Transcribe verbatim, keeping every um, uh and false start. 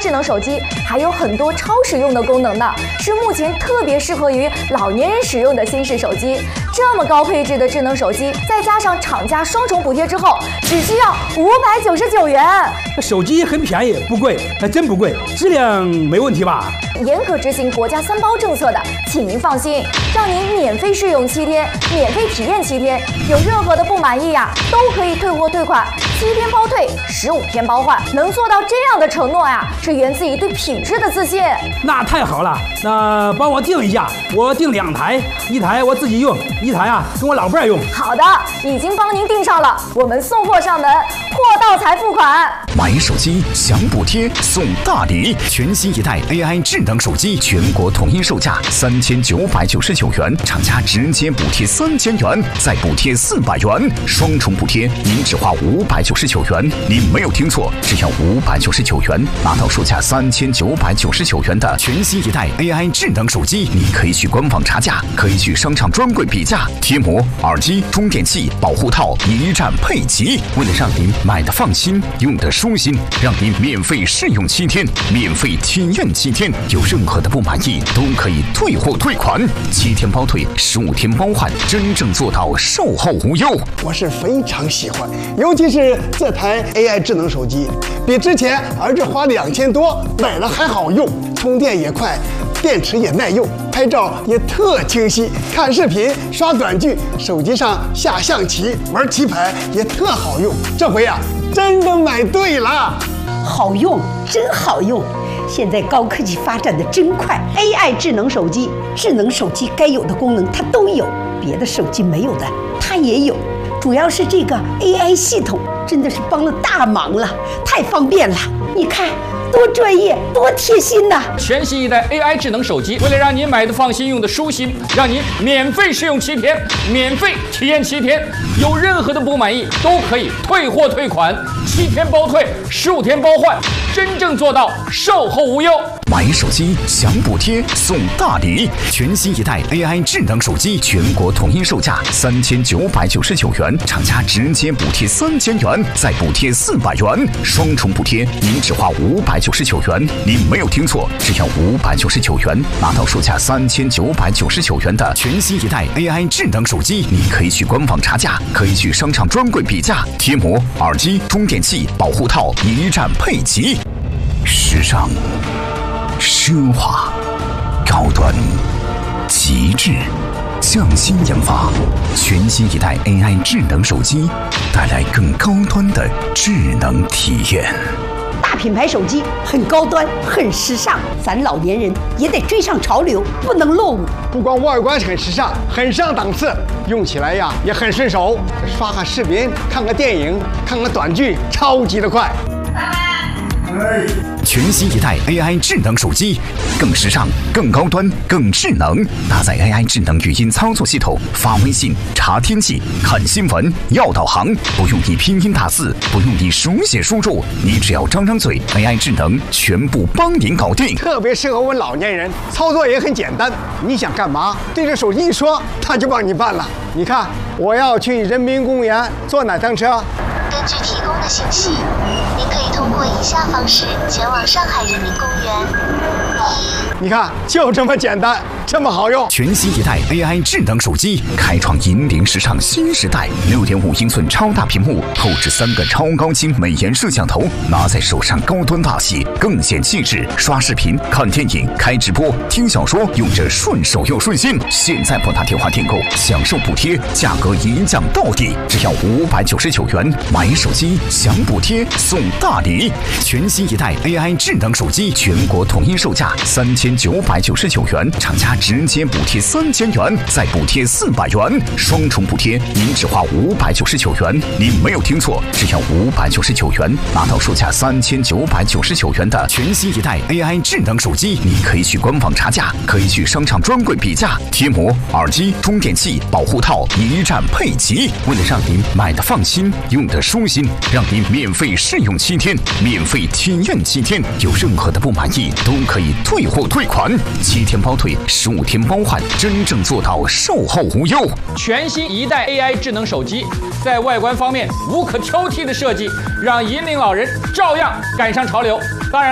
智能手机还有很多超实用的功能呢，是目前特别适合于老年人使用的新式手机。这么高配置的智能手机，再加上厂家双重补贴之后，只需要五百九十九元。 手机很便宜，不贵，还真不贵，质量没问题吧？ 严格执行国家三包政策的，请您放心，让您免费试用七天，免费体验七天，有任何的不满意呀、啊，都可以退货退款，七天包退，十五天包换。能做到这样的承诺呀，是源自于对品质的自信。 那太好了，那帮我订一下，我订两台，一台我自己用，一台啊跟我老伴儿用。 好的，已经帮您订上了，我们送货上门，货到才付款。 买手机享补贴送大礼，全新一代 A I 智能手机，全国统一售价三千九百九十九元，厂家直接补贴三千元，再补贴四百元，双重补贴，您只花五百九十九元。您没有听错，只要五百九十九元，拿到售价三千九百九十九元的全新一代 A I 智能手机。你可以去官网查价，可以去商场专柜比价，贴膜、耳机、充电器、保护套一站配齐。为了让您买的放心，用的舒心，让您免费试用七天，免费体验七天，有任何的不满意都可以退货退款，七天包退，十五天包换，真正做到售后无忧。 我是非常喜欢，尤其是这台 A I 智能手机，比之前儿子花两千多买了还好用，充电也快，电池也耐用，拍照也特清晰，看视频、刷短剧，手机上下象棋、玩棋牌也特好用。这回啊，真的买对了， 好用，真好用。现在高科技发展的真快 ，A I 智能手机，智能手机该有的功能它都有，别的手机没有的它也有。主要是这个 A I 系统真的是帮了大忙了，太方便了。你看多专业，多贴心呐！ 全新一代 A I 智能手机，为了让您买的放心，用的舒心，让您免费试用七天，免费体验七天，有任何的不满意都可以退货退款，七天包退，十五天包换，真正做到售后无忧。 买手机享补贴送大礼，全新一代 A I 智能手机，全国统一售价三千九百九十九元，厂家直接补贴三千元，再补贴四百元，双重补贴，您只花五百九十九元。您没有听错，只要五百九十九元，拿到售价三千九百九十九元的全新一代 A I 智能手机。你可以去官网查价，可以去商场专柜比价，贴膜、耳机、充电器、保护套一站配齐。时尚、奢华、高端、极致，匠心研发，全新一代 A I 智能手机，带来更高端的智能体验。 大品牌手机很高端，很时尚，咱老年人也得追上潮流，不能落伍。 不光外观很时尚，很上档次，用起来呀也很顺手，刷个视频、看个电影、看个短剧，超级的快。 全新一代 A I 智能手机，更时尚、更高端、更智能，搭载 A I 智能语音操作系统，发微信、查天气、看新闻、要导航，不用你拼音打字，不用你手写输入，你只要张张嘴 ，A I 智能全部帮您搞定。 特别适合我们老年人，操作也很简单，你想干嘛，对着手机一说，它就帮你办了。你看，我要去人民公园坐哪趟车？ 根据提供的信息，您可以通过以下方式前往上海人民公园。 一，你看，就这么简单，这么好用。 全新一代 A I 智能手机，开创引领时尚新时代。六点五英寸超大屏幕，后置三个超高清美颜摄像头，拿在手上高端大气，更显气质。刷视频、看电影、开直播、听小说，用着顺手又顺心。现在拨打电话订购，享受补贴，价格一降到底，只要五百九十九元。买手机享补贴送大礼，全新一代 A I 智能手机，全国统一售价三千九百九十九元，厂家直接补贴三千元，再补贴四百元，双重补贴，您只花五百九十九元。您没有听错，只要五百九十九元，拿到售价三千九百九十九元的全新一代 A I 智能手机。你可以去官网查价，可以去商场专柜比价，贴膜、耳机、充电器、保护套一站配齐。为了让您买的放心，用的舒心，让您免费试用七天，免费体验七天，有任何的不满意都可以退货退款，七天包退，十五天包换，真正做到售后无忧。 全新一代 A I 智能手机，在外观方面无可挑剔的设计，让引领老人照样赶上潮流。当然。